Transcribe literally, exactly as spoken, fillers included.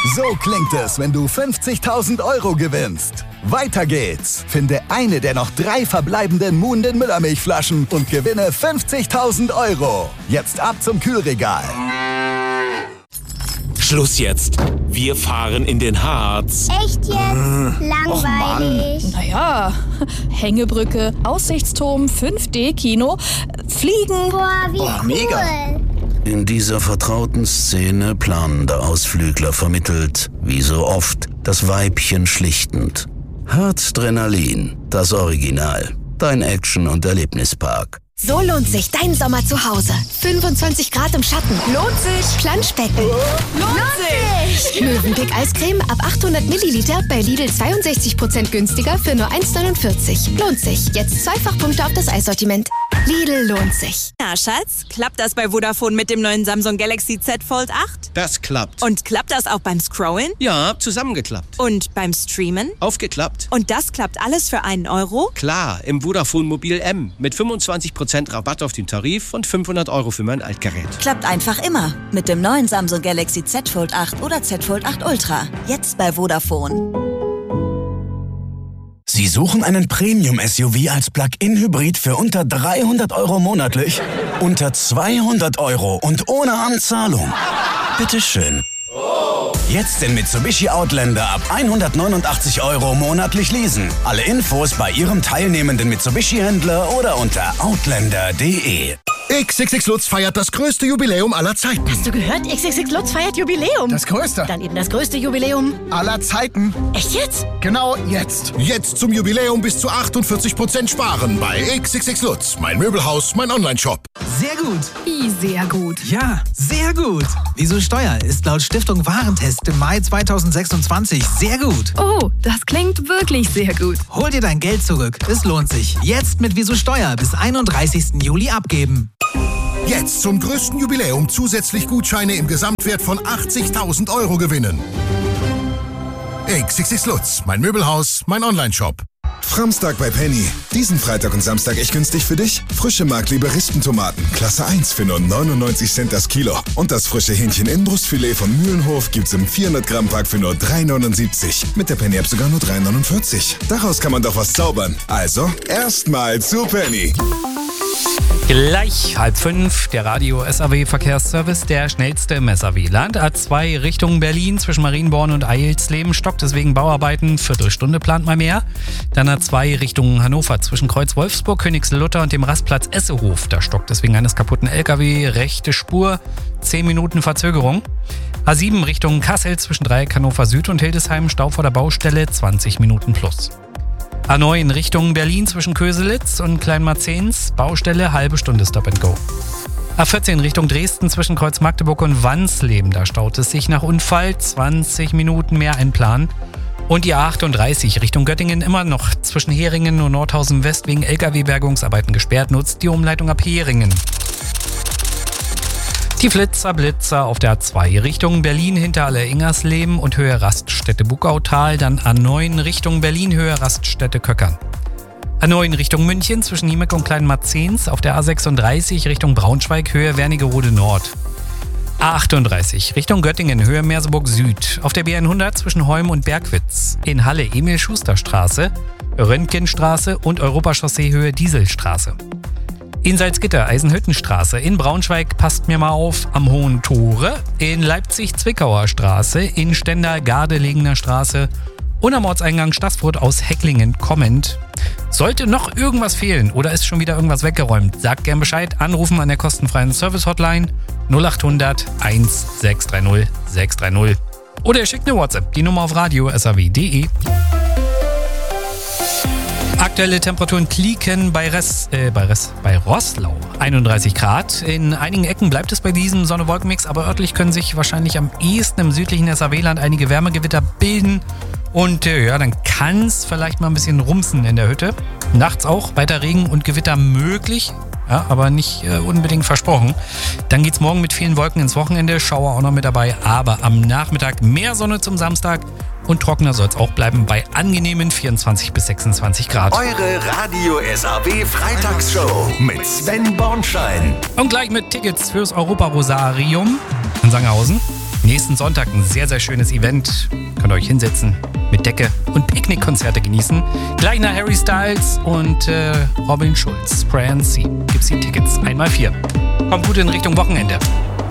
So klingt es, wenn du fünfzigtausend Euro gewinnst. Weiter geht's. Finde eine der noch drei verbleibenden Muhnden Müllermilchflaschen und gewinne fünfzigtausend Euro. Jetzt ab zum Kühlregal. Schluss jetzt. Wir fahren in den Harz. Echt jetzt? Äh, Langweilig. Naja, Hängebrücke, Aussichtsturm, fünf D Kino, Fliegen. Boah, wie oh, cool. Mega. In dieser vertrauten Szene planen der Ausflügler vermittelt, wie so oft, das Weibchen schlichtend. Harzdrenalin, das Original. Dein Action- und Erlebnispark. So lohnt sich dein Sommer zu Hause. fünfundzwanzig Grad im Schatten. Lohnt sich. Planschbecken. Oh, lohnt, lohnt sich. Mövenpick Eiscreme ab achthundert Milliliter bei Lidl zweiundsechzig Prozent günstiger für nur eins neunundvierzig. Lohnt sich. Jetzt Zweifachpunkte auf das Eissortiment. Lidl lohnt sich. Na, Schatz, klappt das bei Vodafone mit dem neuen Samsung Galaxy Z Fold acht? Das klappt. Und klappt das auch beim Scrollen? Ja, zusammengeklappt. Und beim Streamen? Aufgeklappt. Und das klappt alles für einen Euro? Klar, im Vodafone Mobil M mit fünfundzwanzig Prozent Rabatt auf den Tarif und fünfhundert Euro für mein Altgerät. Klappt einfach immer mit dem neuen Samsung Galaxy Z Fold acht oder Z Fold acht Ultra. Jetzt bei Vodafone. Sie suchen einen Premium-S U V als Plug-in-Hybrid für unter dreihundert Euro monatlich? Unter zweihundert Euro und ohne Anzahlung? Bitteschön. Jetzt den Mitsubishi Outlander ab hundertneunundachtzig Euro monatlich leasen. Alle Infos bei Ihrem teilnehmenden Mitsubishi-Händler oder unter outlander punkt de. X X X Lutz feiert das größte Jubiläum aller Zeiten. Hast du gehört? X X X Lutz feiert Jubiläum. Das größte. Dann eben das größte Jubiläum aller Zeiten. Echt jetzt? Genau jetzt. Jetzt zum Jubiläum bis zu achtundvierzig Prozent sparen bei X X X Lutz. Mein Möbelhaus, mein Onlineshop. Sehr gut. Wie sehr gut? Ja, sehr gut. Wieso Steuer ist laut Stiftung Warentest im Mai zweitausendsechsundzwanzig sehr gut. Oh, das klingt wirklich sehr gut. Hol dir dein Geld zurück. Es lohnt sich. Jetzt mit Wieso Steuer bis einunddreißigsten Juli abgeben. Jetzt zum größten Jubiläum zusätzlich Gutscheine im Gesamtwert von achtzigtausend Euro gewinnen. X X X Lutz, mein Möbelhaus, mein Onlineshop. Framstag bei Penny. Diesen Freitag und Samstag echt günstig für dich? Frische Mark-Liberistentomaten, Klasse eins für nur neunundneunzig Cent das Kilo. Und das frische Hähnchen-Innenbrustfilet von Mühlenhof gibt's im vierhundert Gramm Pack für nur drei neunundsiebzig. Mit der Penny-App sogar nur drei neunundvierzig. Daraus kann man doch was zaubern. Also, erstmal zu Penny. Gleich halb fünf, der Radio S A W Verkehrsservice, der schnellste im S A W-Land. A zwei Richtung Berlin zwischen Marienborn und Eilsleben stockt deswegen Bauarbeiten. Viertelstunde plant mal mehr. Dann A zwei Richtung Hannover zwischen Kreuz Wolfsburg, Königslutter und dem Rastplatz Essehof. Da stockt deswegen eines kaputten L K W, rechte Spur, zehn Minuten Verzögerung. A sieben Richtung Kassel zwischen Dreieck Hannover Süd und Hildesheim, Stau vor der Baustelle, zwanzig Minuten plus. A neun Richtung Berlin zwischen Köselitz und Kleinmarzens, Baustelle, halbe Stunde Stop and Go. A vierzehn Richtung Dresden zwischen Kreuz Magdeburg und Wansleben, da staut es sich nach Unfall, zwanzig Minuten mehr einplanen. Und die A achtunddreißig Richtung Göttingen immer noch zwischen Heringen und Nordhausen West wegen L K W-Bergungsarbeiten gesperrt, nutzt die Umleitung ab Heringen. Die Flitzer Blitzer auf der A zwei Richtung Berlin hinter Alle-Ingersleben und Höhe Raststätte Buckautal, dann A neun Richtung Berlin Höhe Raststätte Köckern. A neun Richtung München zwischen Niemek und Kleinmarzens, auf der A sechsunddreißig Richtung Braunschweig Höhe Wernigerode Nord. A achtunddreißig Richtung Göttingen Höhe Merseburg Süd, auf der B hundert zwischen Holm und Bergwitz, in Halle Emil-Schuster-Straße, Röntgenstraße und Europachaussee Höhe Dieselstraße. In Salzgitter, Eisenhüttenstraße, in Braunschweig, passt mir mal auf, am Hohen Tore, in Leipzig, Zwickauer Straße, in Stendal, Gardelegener Straße und am Ortseingang Staßfurt aus Hecklingen kommend. Sollte noch irgendwas fehlen oder ist schon wieder irgendwas weggeräumt, sagt gern Bescheid, anrufen an der kostenfreien Service-Hotline null achthundert eins sechs drei null sechs drei null oder ihr schickt eine WhatsApp, die Nummer auf radio s a w punkt de. Aktuelle Temperaturen klicken bei, Res, äh, bei, Res, bei Roßlau einunddreißig Grad. In einigen Ecken bleibt es bei diesem Sonne-Wolken-Mix, aber örtlich können sich wahrscheinlich am ehesten im südlichen S A W-Land einige Wärmegewitter bilden. Und äh, ja, dann kann es vielleicht mal ein bisschen rumsen in der Hütte. Nachts auch weiter Regen und Gewitter möglich, ja, aber nicht äh, unbedingt versprochen. Dann geht's morgen mit vielen Wolken ins Wochenende, Schauer auch noch mit dabei, aber am Nachmittag mehr Sonne zum Samstag. Und trockener soll es auch bleiben bei angenehmen vierundzwanzig bis sechsundzwanzig Grad. Eure Radio S A W Freitagsshow mit Sven Bornschein. Und gleich mit Tickets fürs Europa Rosarium in Sangerhausen. Nächsten Sonntag ein sehr, sehr schönes Event. Könnt ihr euch hinsetzen, mit Decke und Picknickkonzerte genießen. Gleich nach Harry Styles und äh, Robin Schulz. Spray and See. Gibt's die Tickets. Einmal vier. Kommt gut in Richtung Wochenende.